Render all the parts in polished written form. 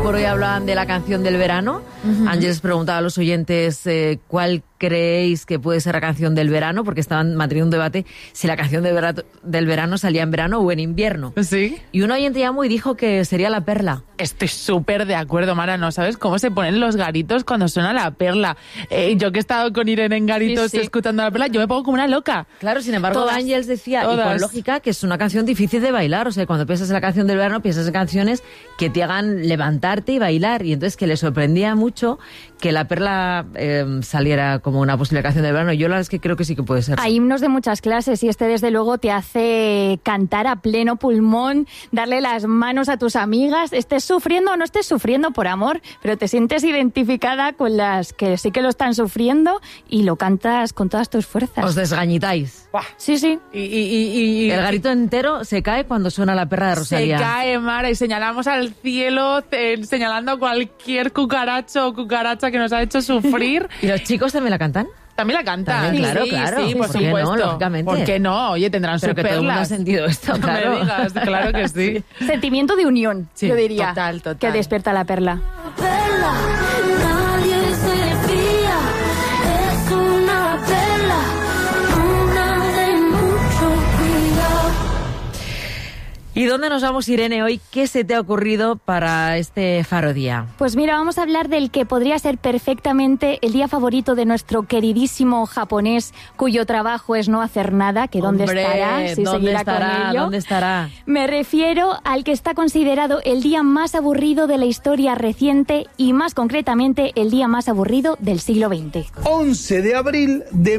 por Hoy hablaban de la canción del verano. Ángeles preguntaba a los oyentes cuál creéis que puede ser la canción del verano, porque estaban manteniendo un debate si la canción del verano salía en verano o en invierno. Sí. Y un oyente llamó y dijo que sería La Perla. Estoy súper de acuerdo, Mara. ¿No sabes cómo se ponen los garitos cuando suena La Perla? Yo que he estado con Irene en garitos escuchando La Perla, yo me pongo como una loca. Claro, sin embargo, Ángeles decía, y con lógica, que es una canción difícil de bailar. O sea, cuando piensas en la canción del verano, piensas en canciones que te hagan levantarte y bailar. Y entonces que le sorprendía mucho que La Perla saliera como una posible canción del verano. Yo la verdad es que creo que sí que puede ser. Hay himnos de muchas clases y este desde luego te hace cantar a pleno pulmón, darle las manos a tus amigas, estés sufriendo o no estés sufriendo por amor, pero te sientes identificada con las que sí que lo están sufriendo y lo cantas con todas tus fuerzas. Os desgañitáis. Sí, sí. Y el garito entero se cae cuando suena La Perla de Rosalía. Se cae, Mara, y señalamos al cielo, señalando a cualquier cucaracho o cucaracha que nos ha hecho sufrir. ¿Y los chicos también la cantan? También la cantan. También, claro. Sí, por ¿Por qué supuesto. no? Lógicamente. ¿Por qué no? Oye, tendrán sus Pero que perlas. todo el mundo ha sentido esto, claro. No me digas, claro que sí. Sentimiento de unión, Sí, yo diría, total. que despierta La Perla. Perla, nadie se fía, es una perla, una de mucho cuidado. ¿Y dónde nos vamos, Irene, hoy? ¿Qué se te ha ocurrido para este Faro Día? Pues mira, vamos a hablar del que podría ser perfectamente el día favorito de nuestro queridísimo japonés, cuyo trabajo es no hacer nada, que ¿dónde estará? Si seguirá con ello. ¿Dónde estará? Me refiero al que está considerado el día más aburrido de la historia reciente y más concretamente el día más aburrido del siglo XX. 11 de abril de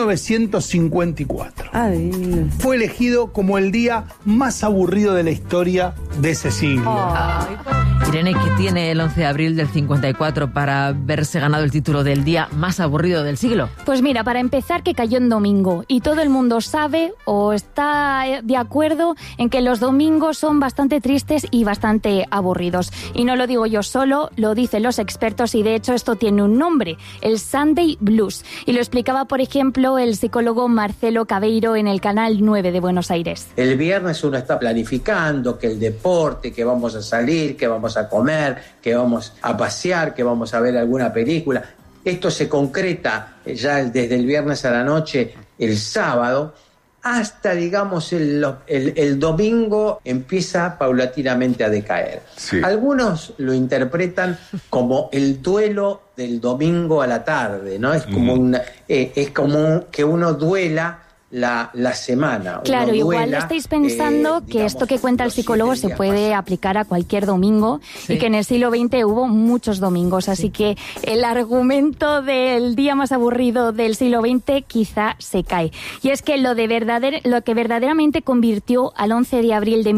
1954. Fue elegido como el día más aburrido de la historia de ese siglo. Irene, ¿qué tiene el 11 de abril del 54 para haberse ganado el título del día más aburrido del siglo? Pues mira, para empezar, que cayó en domingo y todo el mundo sabe o está de acuerdo en que los domingos son bastante tristes y bastante aburridos. Y no lo digo yo solo, lo dicen los expertos y de hecho esto tiene un nombre, el Sunday Blues. Y lo explicaba, por ejemplo, el psicólogo Marcelo Cabeiro en el Canal 9 de Buenos Aires. El viernes uno está planificando que el deporte, que vamos a salir, que vamos a comer, que vamos a pasear, que vamos a ver alguna película. Esto se concreta ya desde el viernes a la noche, el sábado, hasta, digamos, el domingo empieza paulatinamente a decaer. Sí. Algunos lo interpretan como el duelo del domingo a la tarde, ¿no? Es como es como que uno duela la semana. Claro, duela, igual estáis pensando que esto que cuenta el psicólogo se puede aplicar a cualquier domingo y que en el siglo XX hubo muchos domingos, así que el argumento del día más aburrido del siglo XX quizá se cae. Y es que lo que verdaderamente convirtió al 11 de abril de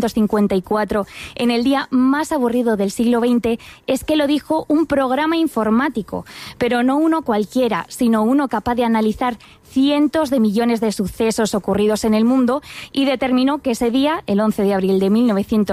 1954 en el día más aburrido del siglo XX es que lo dijo un programa informático, pero no uno cualquiera, sino uno capaz de analizar cientos de millones de sucesos ocurridos en el mundo y determinó que ese día, el 11 de abril de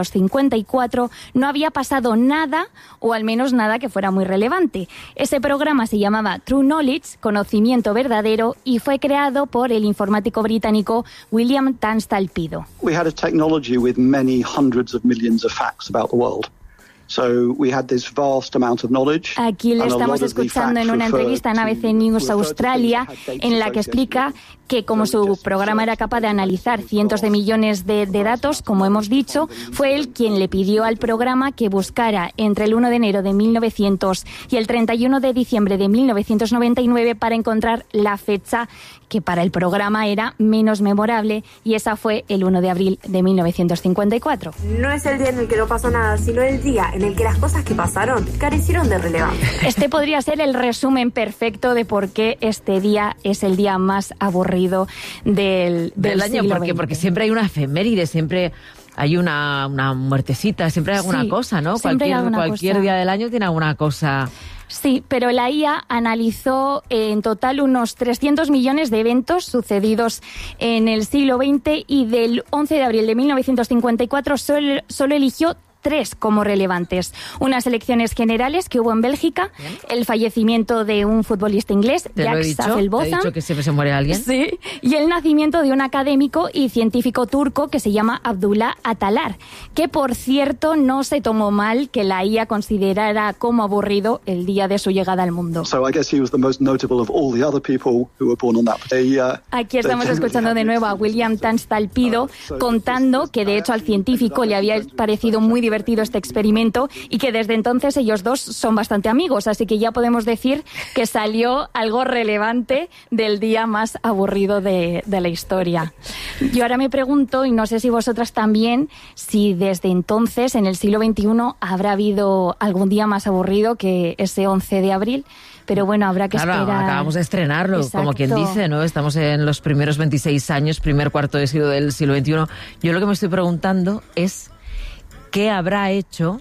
1954, no había pasado nada, o al menos nada que fuera muy relevante. Ese programa se llamaba True Knowledge, Conocimiento Verdadero, y fue creado por el informático británico William Tunstall Pido. We had a technology with many hundreds of millions of facts about the world. So we had this vast amount of knowledge. Aquí le estamos escuchando en una entrevista en ABC News Australia en la que explica que como su programa era capaz de analizar cientos de millones de datos, como hemos dicho, fue él quien le pidió al programa que buscara entre el 1 de enero de 1900 y el 31 de diciembre de 1999 para encontrar la fecha que para el programa era menos memorable, y esa fue el 1 de abril de 1954. No es el día en el que no pasó nada, sino el día en el que las cosas que pasaron carecieron de relevancia. Este podría ser el resumen perfecto de por qué este día es el día más aburrido del año, porque siempre hay una efeméride, siempre hay una muertecita, siempre hay alguna cosa, ¿no? Cualquier día del año tiene alguna cosa. Sí, pero la IA analizó en total unos 300 millones de eventos sucedidos en el siglo XX y del 11 de abril de 1954 solo eligió 3 como relevantes. Unas elecciones generales que hubo en Bélgica, el fallecimiento de un futbolista inglés, Jack Safelbotham. ¿Te he dicho que siempre se muere alguien? Sí, y el nacimiento de un académico y científico turco que se llama Abdullah Atalar, que por cierto no se tomó mal que la IA considerara como aburrido el día de su llegada al mundo. Aquí estamos escuchando de nuevo a William Tanstalpido contando que de hecho al científico le había parecido muy divertido este experimento y que desde entonces ellos dos son bastante amigos, así que ya podemos decir que salió algo relevante del día más aburrido de la historia. Yo ahora me pregunto, y no sé si vosotras también, si desde entonces, en el siglo XXI, habrá habido algún día más aburrido que ese 11 de abril. Pero bueno, habrá que esperar. Acabamos de estrenarlo, Exacto. como quien dice, ¿no? Estamos en los primeros 26 años, primer cuarto de siglo del siglo XXI. Yo lo que me estoy preguntando es ¿qué habrá hecho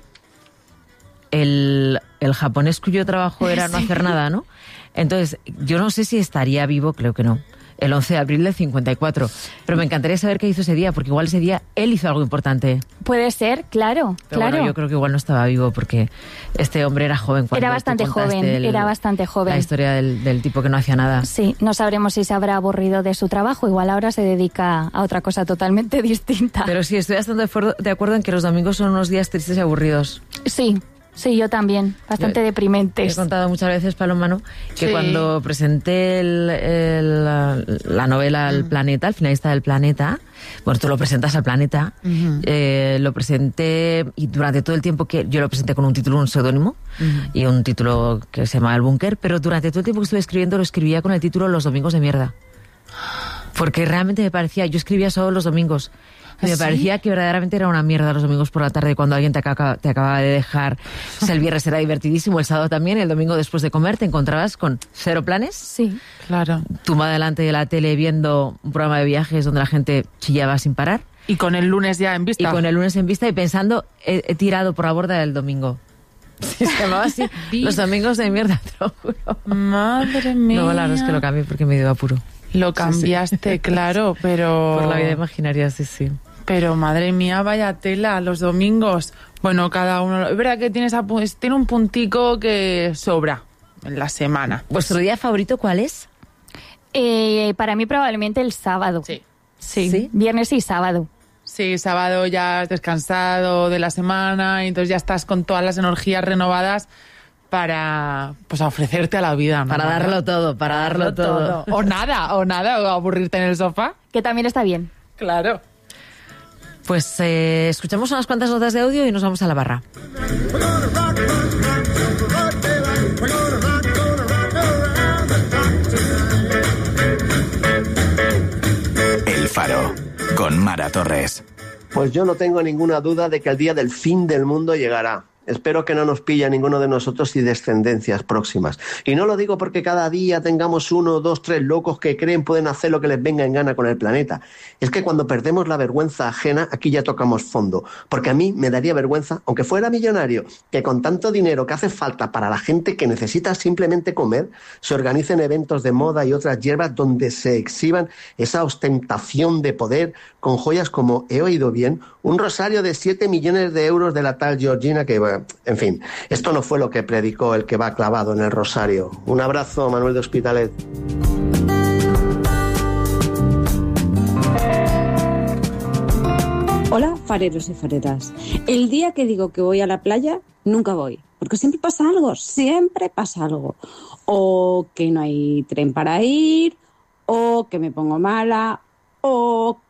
el japonés cuyo trabajo era no hacer nada, ¿no? Entonces, yo no sé si estaría vivo, creo que no, el 11 de abril del 54. Pero me encantaría saber qué hizo ese día, porque igual ese día él hizo algo importante. Puede ser, claro, Pero claro. bueno, yo creo que igual no estaba vivo, porque este hombre era joven cuando Era bastante joven. La historia del tipo que no hacía nada. Sí, no sabremos si se habrá aburrido de su trabajo, igual ahora se dedica a otra cosa totalmente distinta. Pero sí, estoy bastante de acuerdo en que los domingos son unos días tristes y aburridos. Sí, yo también, bastante deprimentes. He contado muchas veces, Paloma, ¿no? Que cuando presenté la novela El Planeta, el finalista del Planeta, bueno, tú lo presentas al Planeta, lo presenté y durante todo el tiempo que yo lo presenté con un título, un seudónimo y un título que se llamaba El Búnker, pero durante todo el tiempo que estuve escribiendo lo escribía con el título Los Domingos de Mierda. Porque realmente me parecía, yo escribía solo los domingos. Y me parecía que verdaderamente era una mierda los domingos por la tarde cuando alguien te acababa de dejar. O sea, el viernes era divertidísimo, el sábado también, el domingo después de comer te encontrabas con cero planes. Sí, claro. Tumbada delante de la tele viendo un programa de viajes donde la gente chillaba sin parar. Y con el lunes ya en vista. Y con el lunes en vista y pensando, he tirado por la borda del domingo. Se llamaba así, los domingos de mierda, te lo juro. Madre mía. No, la verdad es que lo cambié porque me dio apuro. Lo cambiaste, sí. Claro, pero... Por la vida imaginaria, sí. Pero madre mía, vaya tela, los domingos. Bueno, cada uno... Es verdad que tiene un puntico que sobra en la semana. ¿Vuestro día favorito cuál es? Para mí probablemente el sábado. Sí. Viernes y sábado. Sí, sábado ya has descansado de la semana y entonces ya estás con todas las energías renovadas para ofrecerte a la vida, ¿no? Para darlo todo. O nada, o aburrirte en el sofá. Que también está bien. Claro. Pues escuchamos unas cuantas notas de audio y nos vamos a la barra. El Faro, con Mara Torres. Pues yo no tengo ninguna duda de que el día del fin del mundo llegará. Espero que no nos pille a ninguno de nosotros y descendencias próximas. Y no lo digo porque cada día tengamos 1, 2, 3 locos que creen pueden hacer lo que les venga en gana con el planeta. Es que cuando perdemos la vergüenza ajena, aquí ya tocamos fondo. Porque a mí me daría vergüenza, aunque fuera millonario, que con tanto dinero que hace falta para la gente que necesita simplemente comer, se organicen eventos de moda y otras hierbas donde se exhiban esa ostentación de poder con joyas como, he oído bien, un rosario de 7 millones de euros de la tal Georgina que... En fin, esto no fue lo que predicó el que va clavado en el rosario. Un abrazo, Manuel de Hospitalet. Hola, fareros y fareras. El día que digo que voy a la playa, nunca voy. Porque siempre pasa algo. O que no hay tren para ir, o que me pongo mala, o